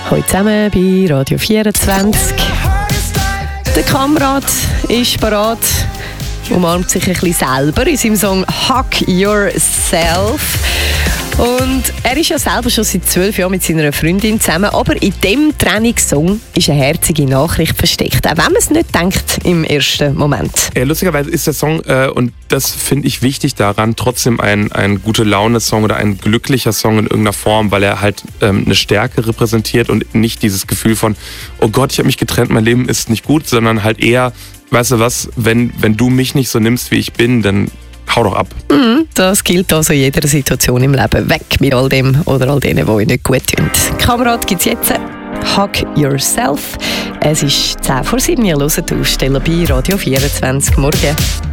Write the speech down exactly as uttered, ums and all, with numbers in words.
Heute zusammen bei Radio vierundzwanzig. Der Kamerad ist parat, umarmt sich ein bisschen selber in seinem Song «Hug Yourself». Und er ist ja selber schon seit zwölf Jahren mit seiner Freundin zusammen, aber in diesem Trennungssong ist eine herzige Nachricht versteckt, auch wenn man es nicht denkt im ersten Moment. Ja, lustigerweise ist der Song, äh, und das finde ich wichtig daran, trotzdem ein, ein gute-Laune-Song oder ein glücklicher Song in irgendeiner Form, weil er halt ähm, eine Stärke repräsentiert und nicht dieses Gefühl von, oh Gott, ich habe mich getrennt, mein Leben ist nicht gut, sondern halt eher, weißt du was, wenn, wenn du mich nicht so nimmst, wie ich bin, dann hau doch ab. Mm, das gilt also in jeder Situation im Leben. Weg mit all dem oder all denen, die euch nicht gut tun. Kamerad gibt es jetzt. Hug Yourself. Es ist zehn vor sieben. Ihr hört die Aussteller bei Radio vierundzwanzig. Morgen.